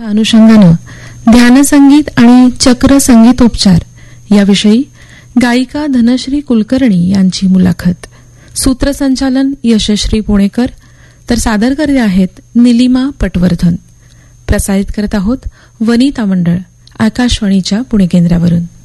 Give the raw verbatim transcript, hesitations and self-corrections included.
अनुषंगानं ध्यानसंगीत आणि चक्र संगीतोपचार याविषयी गायिका धनश्री कुलकर्णी यांची मुलाखत. सूत्रसंचालन यशश्री पुणेकर, तर सादर करते आहेत निलिमा पटवर्धन. प्रसारित करत आहोत वनिता मंडळ, आकाशवाणीच्या पुणे केंद्रावरून.